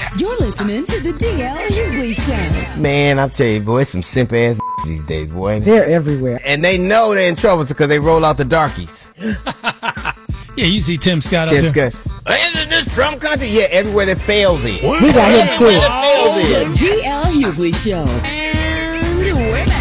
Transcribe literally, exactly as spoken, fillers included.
You're listening to the D L Hughley Show. Man, I'm telling you, boy, it's some simp ass these days, boy. They're everywhere. And they know they're in trouble because they roll out the darkies. Yeah, you see Tim Scott Tim up there. Scott. Isn't this Trump country? Yeah, everywhere that fails in. We got him too. The D L Hughley Show. And we're back.